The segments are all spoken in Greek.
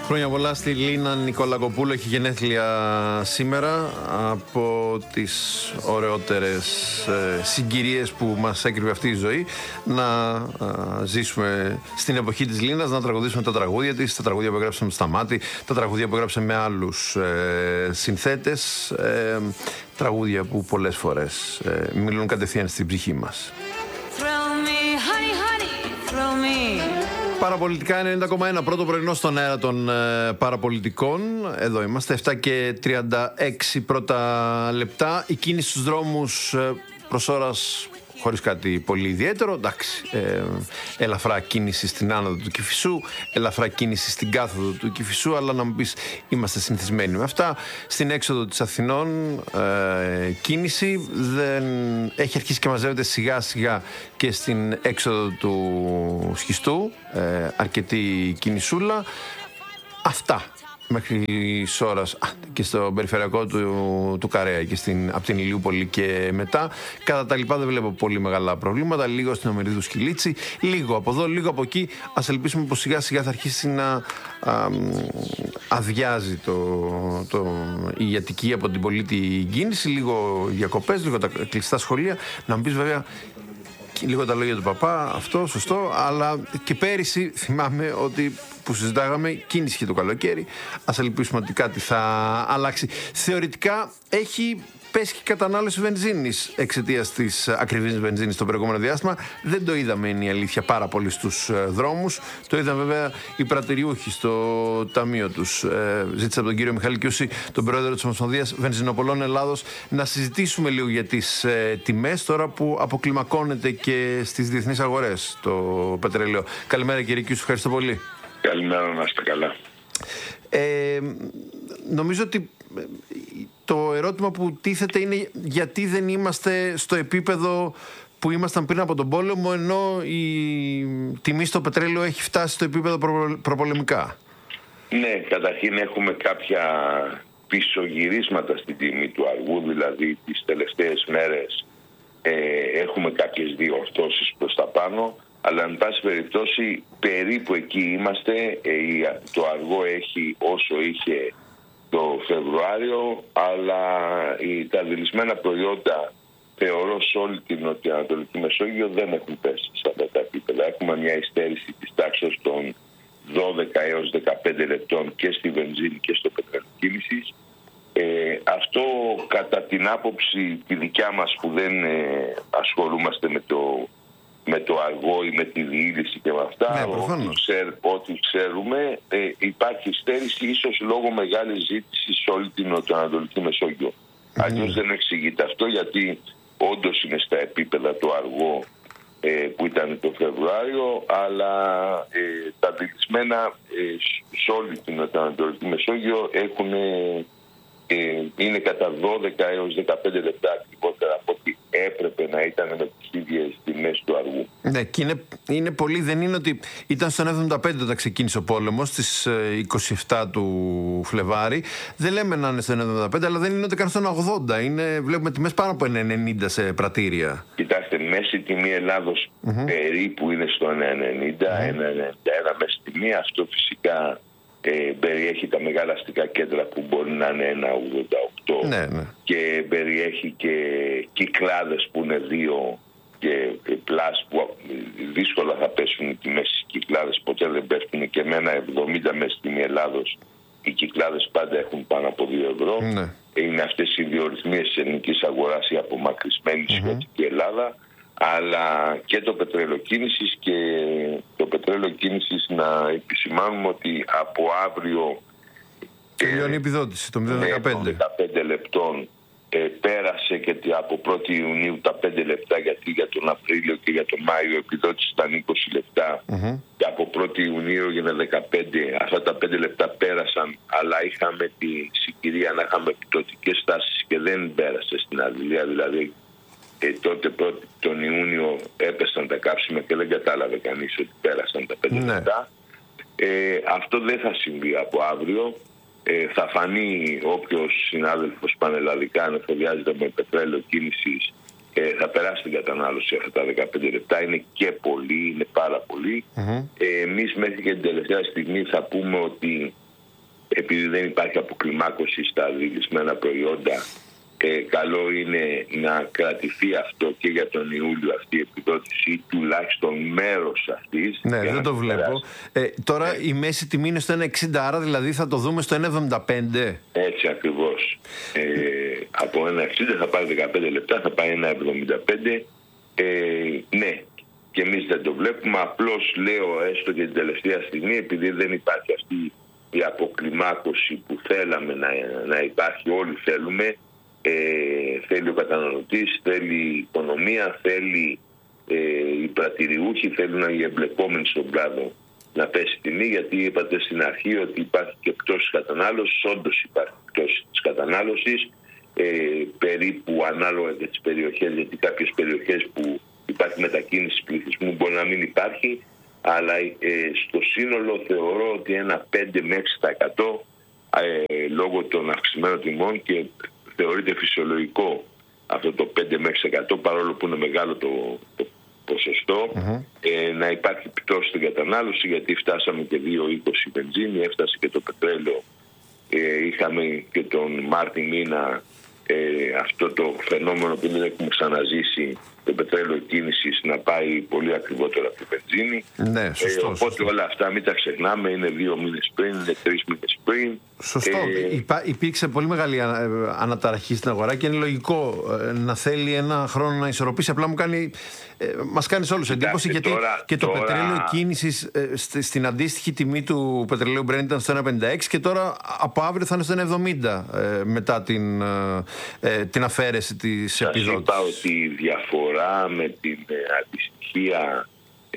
Χρόνια πολλά στη Λίνα Νικολακοπούλου, έχει γενέθλια σήμερα, από τις ωραιότερες συγκυρίες που μας έκρυβε αυτή η ζωή, να ζήσουμε στην εποχή της Λίνας, να τραγουδήσουμε τα τραγούδια της, τα τραγούδια που έγραψε με Σταμάτη, τα τραγούδια που έγραψε με άλλους συνθέτες, τραγούδια που πολλές φορές μιλούν κατευθείαν στην ψυχή μας. Παραπολιτικά 90,1, πρώτο πρωινό στον αέρα των παραπολιτικών. Εδώ είμαστε, 7 και 36 πρώτα λεπτά. Η κίνηση στους δρόμους προς ώρας χωρίς κάτι πολύ ιδιαίτερο. Εντάξει, ελαφρά κίνηση στην άνοδο του Κηφισού, ελαφρά κίνηση στην κάθοδο του Κηφισού, αλλά να μου πεις, είμαστε συνηθισμένοι με αυτά. Στην έξοδο της Αθηνών κίνηση δεν έχει αρχίσει και μαζεύεται σιγά σιγά και στην έξοδο του Σχιστού, αρκετή κινησούλα. Αυτά μέχρι ώρας και στο περιφερειακό του Καρέα και από την Ηλιούπολη και μετά. Κατά τα λοιπά δεν βλέπω πολύ μεγάλα προβλήματα. Λίγο στην Ομερίδου Σκυλίτσι, λίγο από εδώ, λίγο από εκεί. Ας ελπίσουμε πως σιγά σιγά θα αρχίσει να αδειάζει η Αττική από την πολίτη κίνηση. Λίγο διακοπές, λίγο τα κλειστά σχολεία. Να μου πεις βέβαια λίγο τα λόγια του παπά, αυτό σωστό, αλλά και πέρυσι θυμάμαι ότι που συζητάγαμε κίνηση και το καλοκαίρι. Ας ελπίσουμε ότι κάτι θα αλλάξει. Θεωρητικά έχει πέσει και η κατανάλωση βενζίνης εξαιτίας της ακριβής βενζίνης το προηγούμενο διάστημα. Δεν το είδαμε, είναι η αλήθεια, πάρα πολύ στους δρόμους. Το είδαν βέβαια οι πρατηριούχοι στο ταμείο τους. Ζήτησα από τον κύριο Μιχάλη Κιούση, τον πρόεδρο της Ομοσπονδίας Βενζινοπολών Ελλάδος, να συζητήσουμε λίγο για τις τιμές τώρα που αποκλιμακώνεται και στις διεθνείς αγορές το πετρέλαιο. Καλημέρα κύριε Κιούση, ευχαριστώ πολύ. Καλημέρα, να είστε καλά. Νομίζω ότι το ερώτημα που τίθεται είναι γιατί δεν είμαστε στο επίπεδο που ήμασταν πριν από τον πόλεμο, ενώ η τιμή στο πετρέλαιο έχει φτάσει στο επίπεδο προπολεμικά. Ναι, καταρχήν έχουμε κάποια πισωγυρίσματα στην τιμή του αργού, δηλαδή τις τελευταίες μέρες έχουμε κάποιες διορθώσεις προς τα πάνω, αλλά εν πάση περιπτώσει περίπου εκεί είμαστε. Το αργό έχει όσο είχε το Φεβρουάριο, αλλά τα δηλισμένα προϊόντα θεωρώ σε όλη την νοτιοανατολική Μεσόγειο δεν έχουν πέσει σε αυτά τα επίπεδα. Έχουμε μια υστέρηση της τάξης των 12 έως 15 λεπτών και στη βενζίνη και στο πετρέλαιο κίνησης. Αυτό κατά την άποψη τη δικιά μας που δεν ασχολούμαστε με το αργό ή με τη διείληση και με αυτά, ό,τι ξέρουμε, υπάρχει στέρηση ίσως λόγω μεγάλης ζήτησης σε όλη την νοτιοανατολική Μεσόγειο. Αλλιώς δεν εξηγείται αυτό, γιατί όντως είναι στα επίπεδα το αργό που ήταν το Φεβρουάριο, αλλά τα δηλισμένα σε όλη την νοτιοανατολική Μεσόγειο είναι κατά 12 έως 15 λεπτά ακριβότερα από ό,τι έπρεπε να ήταν με τις ίδιες τιμές του αργού. Ναι, και είναι πολύ, δεν είναι ότι ήταν στον 75 όταν ξεκίνησε ο πόλεμος, στις 27 του Φλεβάρι. Δεν λέμε να είναι στον 75, αλλά δεν είναι ούτε καν στον 80. Βλέπουμε τιμές πάνω από 90 σε πρατήρια. Κοιτάξτε, μέση τιμή Ελλάδος περίπου είναι στο 1,90, 1,91 μέση τιμή. Αυτό φυσικά περιέχει τα μεγάλα αστικά κέντρα που μπορεί να είναι 1,88 και περιέχει και κυκλάδες που είναι 2 και πλάς που δύσκολα θα πέσουν οι τιμές στις κυκλάδες, ποτέ δεν πέφτουν, και με 1,70 μέσα στην Ελλάδος οι κυκλάδες πάντα έχουν πάνω από 2 ευρώ. Είναι αυτές οι δύο ρυθμίες της ελληνικής αγοράς, η απομακρυσμένη σχετική Ελλάδα, αλλά και το πετρέλαιο κίνησης. Και το πετρέλαιο κίνησης, να επισημάνουμε ότι από αύριο τελειώνει η επιδότηση, το 0,15 λεπτών πέρασε, και από 1η Ιουνίου τα 5 λεπτά, γιατί για τον Απρίλιο και για τον Μάιο η επιδότηση ήταν 20 λεπτά και από 1η Ιουνίου έγινε 15. Αυτά τα 5 λεπτά πέρασαν, αλλά είχαμε τη συγκυρία να είχαμε επιδοτικές τάσεις και δεν πέρασε στην Αδηλία, δηλαδή τότε τον Ιούνιο έπεσαν τα καύσιμα και δεν κατάλαβε κανείς ότι πέρασαν τα 5 λεπτά. Αυτό δεν θα συμβεί από αύριο. Θα φανεί όποιος συνάδελφος πανελλαδικά ανεφοδιάζεται με πετρέλαιο κίνησης, θα περάσει την κατανάλωση αυτά τα 15 λεπτά. Είναι και πολύ, είναι πάρα πολύ. Εμείς μέχρι και την τελευταία στιγμή θα πούμε ότι επειδή δεν υπάρχει αποκλιμάκωση στα δηλισμένα προϊόντα, καλό είναι να κρατηθεί αυτό και για τον Ιούλιο, αυτή η επιδότηση, τουλάχιστον μέρος αυτής. Ναι, δεν το βλέπω. Τώρα η μέση τιμή είναι στο 1,60, άρα δηλαδή θα το δούμε στο 1,75. Έτσι ακριβώς. Από 1,60 θα πάρει 15 λεπτά, θα πάει 1,75. Ναι, και εμείς δεν το βλέπουμε. Απλώς λέω έστω και την τελευταία στιγμή, επειδή δεν υπάρχει αυτή η αποκλιμάκωση που θέλαμε να υπάρχει, όλοι θέλουμε. Θέλει ο καταναλωτής, θέλει η οικονομία, θέλει οι πρατηριούχοι, θέλουν οι εμπλεκόμενοι στον κλάδο να πέσει τιμή, γιατί είπατε στην αρχή ότι υπάρχει και πτώση κατανάλωσης. Όντως υπάρχει πτώση της κατανάλωσης, περίπου ανάλογα για τις περιοχές, γιατί κάποιες περιοχές που υπάρχει μετακίνηση πληθυσμού μπορεί να μην υπάρχει, αλλά στο σύνολο θεωρώ ότι ένα 5 με 6% λόγω των αυξημένων τιμών, και θεωρείται φυσιολογικό αυτό το 5 με 6%, παρόλο που είναι μεγάλο το ποσοστό, να υπάρχει πτώση στην κατανάλωση, γιατί φτάσαμε και 2,20 βενζίνη, έφτασε και το πετρέλαιο, είχαμε και τον Μάρτιο μήνα αυτό το φαινόμενο που δεν έχουμε ξαναζήσει, το πετρέλαιο κίνησης να πάει πολύ ακριβότερα από τη βενζίνη. Ναι, σωστό. Οπότε όλα αυτά μην τα ξεχνάμε, είναι 2 μήνες πριν, είναι 3 μήνες πριν. Σωστό. Υπήρξε πολύ μεγάλη αναταραχή στην αγορά και είναι λογικό να θέλει ένα χρόνο να ισορροπήσει. Απλά μας κάνει σε όλους εντύπωση, γιατί και το πετρέλαιο κίνησης στην αντίστοιχη τιμή του πετρελαίου Brent ήταν στο 1,56 και τώρα από αύριο θα είναι στο 1,70 μετά την αφαίρεση της επιδότησης. Σας είπα ότι η διαφορά με την αντιστοιχεία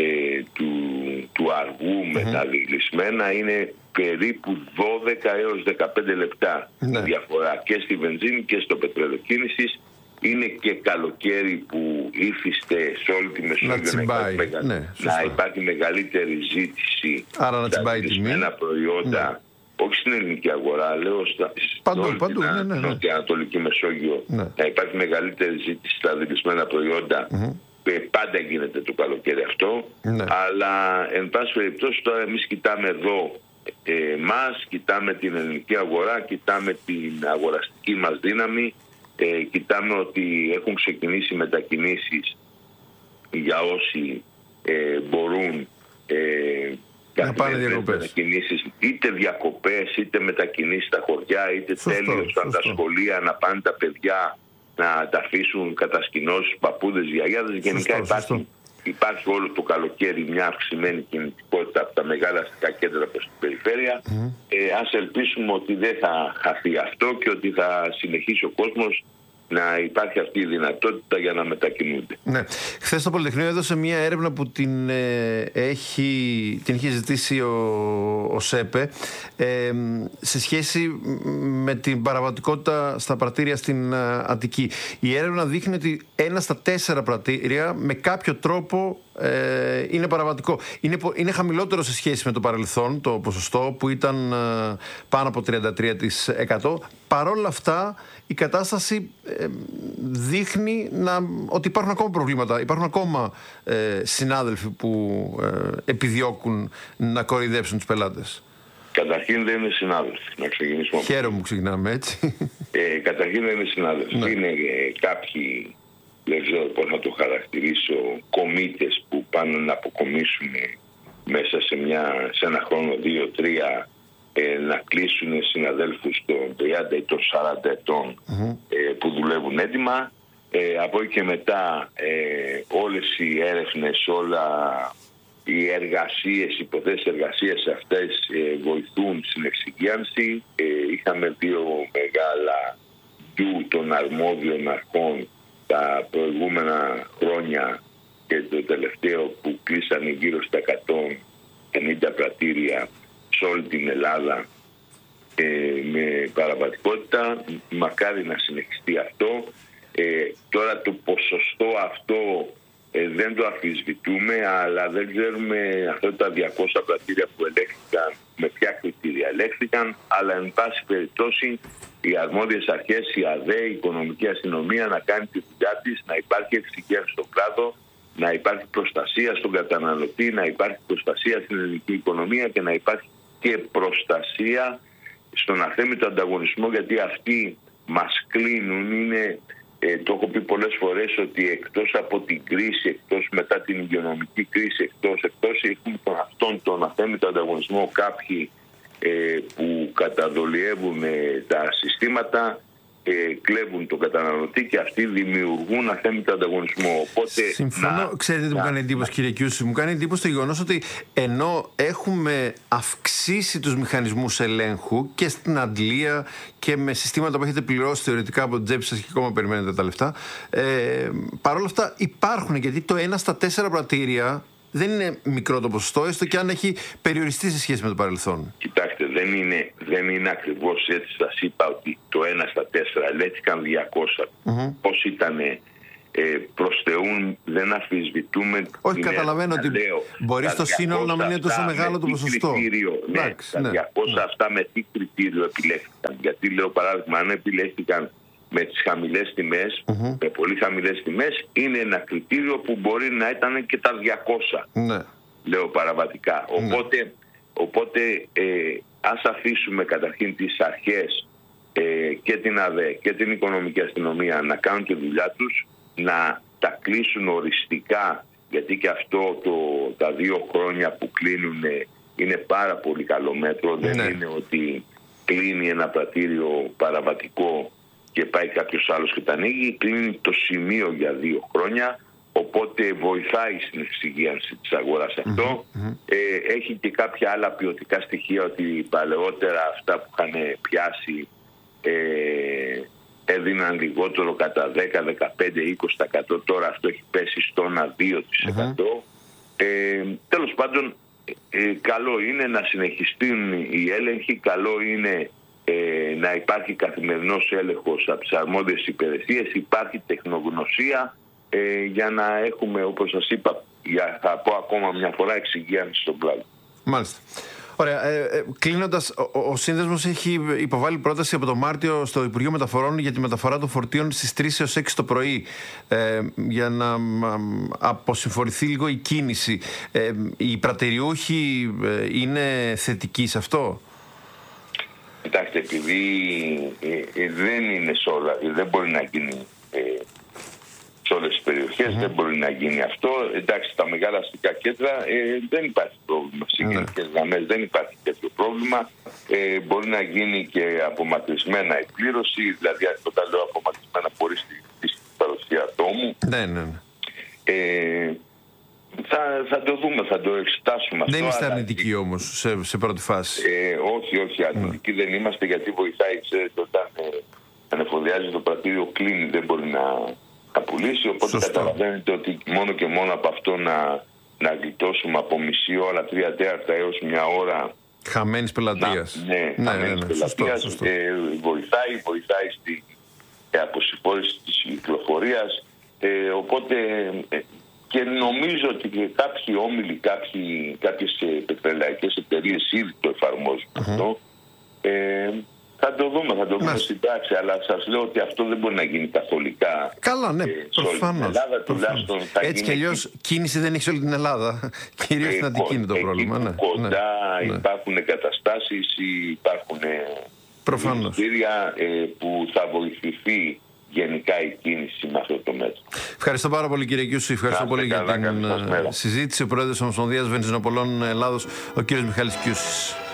του αργού με τα δηλισμένα είναι περίπου 12 έως 15 λεπτά διαφορά και στη βενζίνη και στο πετρέλαιο κίνησης. Είναι και καλοκαίρι που ήθιστε σε όλη τη Μεσόγειο να υπάρχει μεγαλύτερη ζήτηση στα δηλισμένα προϊόντα, όχι στην ελληνική αγορά, λέω παντού, νοτιοανατολική Μεσόγειο, να υπάρχει μεγαλύτερη ζήτηση στα δηλισμένα προϊόντα. Πάντα γίνεται το καλοκαίρι αυτό, αλλά εν πάση περιπτώσει τώρα εμείς κοιτάμε εδώ κοιτάμε την ελληνική αγορά, κοιτάμε την αγοραστική μας δύναμη, κοιτάμε ότι έχουν ξεκινήσει μετακινήσεις για όσοι μπορούν να πάνε διακοπές. Μετακινήσεις, είτε διακοπές, είτε μετακινήσεις στα χωριά, είτε τέλειωσαν τα σχολεία, να πάνε τα παιδιά να τα αφήσουν κατασκηνώσεις, παππούδες, γιαγιάδες. Γενικά υπάρχει όλο το καλοκαίρι μια αυξημένη κινητικότητα από τα μεγάλα αστικά κέντρα προς την περιφέρεια. Ας ελπίσουμε ότι δεν θα χαθεί αυτό και ότι θα συνεχίσει ο κόσμος να υπάρχει αυτή η δυνατότητα για να μετακινούνται. Ναι. Χθες το Πολυτεχνείο έδωσε μια έρευνα που την είχε ζητήσει ο ΣΕΠΕ σε σχέση με την παραβατικότητα στα πρατήρια στην Αττική. Η έρευνα δείχνει ότι 1 στα 4 πρατήρια με κάποιο τρόπο είναι παραβατικό. Είναι χαμηλότερο σε σχέση με το παρελθόν το ποσοστό που ήταν πάνω από 33%. Παρόλα αυτά η κατάσταση δείχνει ότι υπάρχουν ακόμα προβλήματα. Υπάρχουν ακόμα συνάδελφοι που επιδιώκουν να κοροϊδέψουν τους πελάτες. Καταρχήν δεν είναι συνάδελφοι. Να ξεκινήσουμε. Χαίρομαι που ξεκινάμε έτσι. Καταρχήν δεν είναι συνάδελφοι. Είναι κάποιοι, δεν ξέρω πώς να το χαρακτηρίσω, κομίτες που πάνε να αποκομίσουν μέσα σε ένα χρόνο, 2-3, να κλείσουν συναδέλφους των 30 ή των 40 ετών που δουλεύουν έτοιμα. Από εκεί και μετά όλες οι έρευνες, όλα οι εργασίες, οι υποθέσεις εργασίες αυτές βοηθούν στην εξυγίανση. Είχαμε 2 μεγάλα ντου των αρμόδιων αρχών τα προηγούμενα χρόνια και το τελευταίο που κλείσανε γύρω στα 150 πρατήρια σε όλη την Ελλάδα με παραβατικότητα. Μακάρι να συνεχιστεί αυτό. Τώρα το ποσοστό αυτό δεν το αμφισβητούμε, αλλά δεν ξέρουμε αυτά τα 200 πρατήρια που ελέγχθηκαν με ποια κριτήρια ελέγχθηκαν, αλλά εν πάση περιπτώσει οι αρμόδιες αρχές, η ΑΔΕ, η Οικονομική Αστυνομία να κάνει τη δουλειά της, να υπάρχει εξυγίανση στον κλάδο, να υπάρχει προστασία στον καταναλωτή, να υπάρχει προστασία στην ελληνική οικονομία και να υπάρχει και προστασία στον αθέμητο ανταγωνισμό, γιατί αυτοί μας κλείνουν. Είναι, το έχω πει πολλές φορές, ότι εκτός από την κρίση, εκτός μετά την υγειονομική κρίση, εκτός έχουμε τον αθέμητο ανταγωνισμό κάποιοι που καταδολιεύουν τα συστήματα, κλέβουν τον καταναλωτή και αυτοί δημιουργούν αθέμητο ανταγωνισμό. Οπότε, συμφωνώ. Ξέρετε τι μου κάνει εντύπωση, κύριε Κιούση? Μου κάνει εντύπωση το γεγονός ότι ενώ έχουμε αυξήσει τους μηχανισμούς ελέγχου και στην αντλία και με συστήματα που έχετε πληρώσει θεωρητικά από την τσέπη σας και ακόμα περιμένετε τα λεφτά, παρόλα αυτά υπάρχουν, γιατί το 1 στα 4 πρατήρια δεν είναι μικρό το ποσοστό, έστω και αν έχει περιοριστεί σε σχέση με το παρελθόν. Κοιτάξτε, δεν είναι ακριβώς έτσι. Σας είπα ότι το 1 στα 4 ελέγχθηκαν 200. Πώς ήτανε, προς Θεού, δεν αμφισβητούμε. Όχι, καταλαβαίνω ότι μπορεί στο σύνολο να μην είναι τόσο μεγάλο το ποσοστό. Ναι, τα 200 αυτά με τι κριτήριο επιλέχθηκαν? Γιατί, λέω παράδειγμα, αν επιλέχθηκαν με τις χαμηλές τιμές, με πολύ χαμηλές τιμές, είναι ένα κριτήριο που μπορεί να ήταν και τα 200. Ναι. Λέω παραβατικά. Οπότε ας αφήσουμε καταρχήν τις αρχές και την ΑΔΕ και την Οικονομική Αστυνομία να κάνουν τη δουλειά τους, να τα κλείσουν οριστικά, γιατί και αυτό τα 2 χρόνια που κλείνουν είναι πάρα πολύ καλό μέτρο. Δεν είναι ότι κλείνει ένα πρατήριο παραβατικό και πάει κάποιος άλλος και τα ανοίγει. Κλείνει το σημείο για 2 χρόνια, οπότε βοηθάει στην εξυγίανση της αγοράς αυτό. Έχει και κάποια άλλα ποιοτικά στοιχεία, ότι παλαιότερα αυτά που είχαν πιάσει έδιναν λιγότερο κατά 10, 15, 20%. Τώρα αυτό έχει πέσει στο 1-2%. Τέλος πάντων, καλό είναι να συνεχιστούν οι έλεγχοι, καλό είναι να υπάρχει καθημερινός έλεγχος από τις αρμόδιες υπηρεσίες, υπάρχει τεχνογνωσία για να έχουμε, όπως σας είπα, θα πω ακόμα μια φορά, εξυγίανση στον κλάδο. Μάλιστα. Ωραία. Κλείνοντας, ο Σύνδεσμος έχει υποβάλει πρόταση από το Μάρτιο στο Υπουργείο Μεταφορών για τη μεταφορά των φορτίων στις 3 έως 6 το πρωί, για να αποσυμφορηθεί λίγο η κίνηση. Οι πρατεριούχοι είναι θετικοί σε αυτό? Κοιτάξτε, επειδή δεν είναι σε όλα, δεν μπορεί να γίνει σε όλες τις περιοχές, δεν μπορεί να γίνει αυτό. Εντάξει, στα μεγάλα αστικά κέντρα δεν υπάρχει πρόβλημα. Στις γενικές γραμμές δεν υπάρχει τέτοιο πρόβλημα. Μπορεί να γίνει και απομακρυσμένα η πλήρωση, δηλαδή όταν λέω απομακρυσμένα χωρίς τη παρουσία ατόμου. Ναι. Θα το δούμε, θα το εξετάσουμε αυτό. Δεν είστε αρνητικοί όμως σε πρώτη φάση? Όχι, αρνητικοί δεν είμαστε, γιατί βοηθάει, ξέρετε, όταν ανεφοδιάζει το πρατήριο, κλείνει, δεν μπορεί να πουλήσει, οπότε καταλαβαίνετε ότι μόνο και μόνο από αυτό να γλιτώσουμε από μισή ώρα, 3/4 έως 1 ώρα χαμένης πελατείας. Χαμένης πελατείας. Βοηθάει στην αποσυμφόρηση της κυκλοφορίας, οπότε και νομίζω ότι και κάποιοι όμιλοι, κάποιες πετρελαϊκές εταιρείες ήδη το εφαρμόζουν αυτό. Θα το δούμε στην πράξη, αλλά σας λέω ότι αυτό δεν μπορεί να γίνει καθολικά. Καλά, ναι, προφανώς. Έτσι κι αλλιώς κίνηση δεν έχει σε όλη την Ελλάδα. Κυρίως στην Αττική είναι το πρόβλημα. Κοντά υπάρχουν εγκαταστάσεις, υπάρχουν ministήρια που θα βοηθηθεί γενικά η κίνηση με αυτό το μέτρο. Ευχαριστώ πάρα πολύ, κύριε Κιούση. Ευχαριστώ πολύ για την συζήτηση. Ο Πρόεδρος της Ομοσπονδίας Βενζινοπολών Ελλάδος, ο κύριος Μιχάλης Κιούσης.